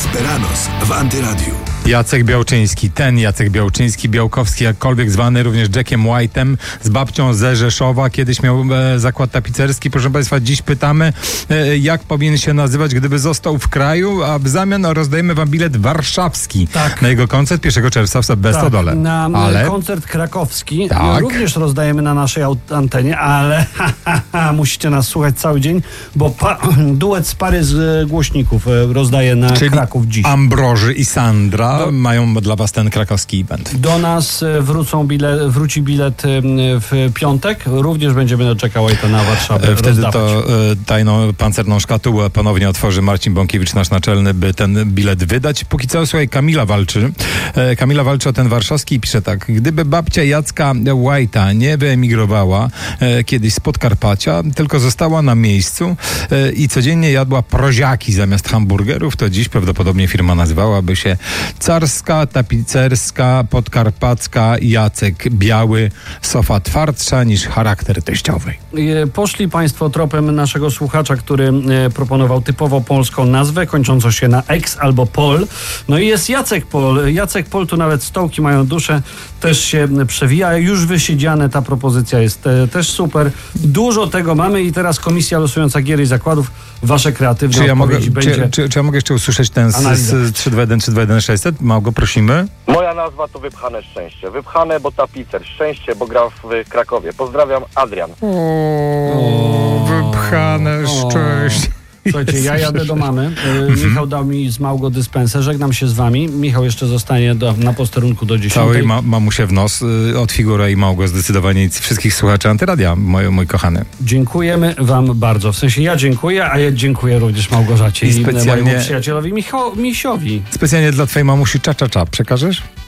Desperados w Antyradiu. Jacek Białczyński, ten Jacek Białczyński, Białkowski, jakkolwiek zwany, również Jackiem White'em, z babcią ze Rzeszowa. Kiedyś miał zakład tapicerski. Proszę Państwa, dziś pytamy, jak powinien się nazywać, gdyby został w kraju, a w zamian rozdajemy Wam bilet warszawski na jego koncert 1 czerwca w Bestodole. Na koncert krakowski również rozdajemy na naszej antenie, ale musicie nas słuchać cały dzień, bo duet z pary z głośników rozdaje na Kraków dziś. Ambroży i Sandra mają dla Was ten krakowski event. Do nas wróci bilet w piątek. Również będziemy na Jacka White'a na Warszawę Wtedy to tajną pancerną szkatułę ponownie otworzy Marcin Bąkiewicz, nasz naczelny, by ten bilet wydać. Póki co, słuchaj, Kamila walczy. Kamila walczy o ten warszawski i pisze tak. Gdyby babcia Jacka White'a nie wyemigrowała kiedyś z Podkarpacia, tylko została na miejscu i codziennie jadła proziaki zamiast hamburgerów, to dziś prawdopodobnie firma nazywałaby się Carska, Tapicerska, Podkarpacka, Jacek Biały, sofa twardsza niż charakter teściowej. Poszli Państwo tropem naszego słuchacza, który proponował typowo polską nazwę, kończącą się na X albo Pol. No i jest Jacek Pol. Jacek Pol, tu nawet stołki mają duszę, też się przewija. Już wysiedziane, ta propozycja jest też super. Dużo tego mamy i teraz komisja losująca gier i zakładów, wasze kreatywne odpowiedzi będzie. Czy ja mogę jeszcze usłyszeć ten z 321 600? Małgo, prosimy. Moja nazwa to Wypchane Szczęście. Wypchane, bo tapicer. Szczęście, bo gra w Krakowie. Pozdrawiam, Adrian. Wypchane szczęście. Słuchajcie, ja jadę do mamy. Michał dał mi z Małgo dyspensę. Żegnam się z wami. Michał jeszcze zostanie na posterunku do 10. Całej mamusie w nos od Figura i Małgo zdecydowanie wszystkich słuchaczy Antyradia, mój kochany. Dziękujemy wam bardzo. W sensie ja dziękuję, a ja dziękuję również Małgorzacie i mojemu przyjacielowi Misiowi. Specjalnie dla twojej mamusi cza przekażesz?